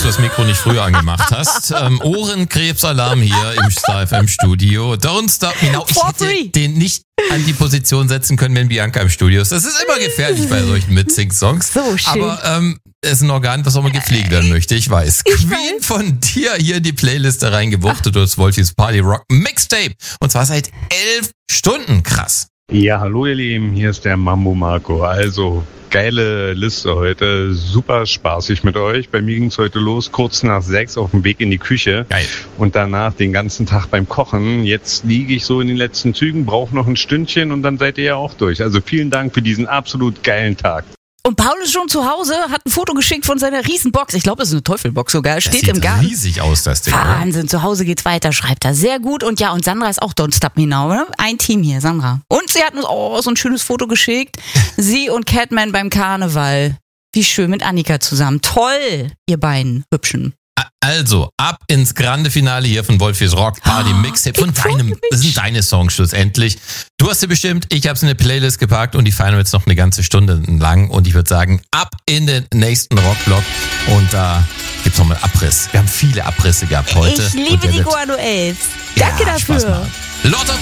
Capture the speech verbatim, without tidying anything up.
du das Mikro nicht früher angemacht hast. Ähm, Ohrenkrebsalarm hier im Star F M Studio. Don't Stop Me Now. Ich hätte den nicht an die Position setzen können, wenn Bianca im Studio ist. Das ist immer gefährlich bei solchen Mitsing-Songs. So schön. Aber ähm, es ist ein Organ, was auch mal gepflegt werden möchte. Ich weiß. Ich Queen weiß. von dir hier in die Playliste reingewuchtet. Du hast Wolfis Party Rock Mixtape. Und zwar seit elf Stunden. Krass. Ja, hallo ihr Lieben, hier ist der Mambo Marco. Also, geile Liste heute, super spaßig mit euch. Bei mir ging's heute los, kurz nach sechs auf dem Weg in die Küche. Geil. Und danach den ganzen Tag beim Kochen. Jetzt liege ich so in den letzten Zügen, brauche noch ein Stündchen und dann seid ihr ja auch durch. Also vielen Dank für diesen absolut geilen Tag. Und Paul ist schon zu Hause, hat ein Foto geschickt von seiner Riesenbox. Ich glaube, das ist eine Teufelbox sogar. Das Steht sieht im Garten. riesig aus, das Ding. Oder? Wahnsinn, zu Hause geht's weiter, schreibt er. Sehr gut. Und ja, und Sandra ist auch Don't Stop Me Now, ne? Ein Team hier, Sandra. Und sie hat uns oh, so ein schönes Foto geschickt. Sie und Catman beim Karneval. Wie schön mit Annika zusammen. Toll, ihr beiden Hübschen. Also, ab ins grande Finale hier von Wolfis Rock Party Oh, Mixtape von ich freu deinem, mich. das sind deine Songs schlussendlich. Du hast sie bestimmt, ich habe sie in eine Playlist gepackt und die feiern wir jetzt noch eine ganze Stunde lang und ich würde sagen, ab in den nächsten Rockblock und da gibt's nochmal Abriss. Wir haben viele Abrisse gehabt heute. Ich Und liebe der die wird- Guano Elves. Ja, Danke Spaß dafür. machen. Lord of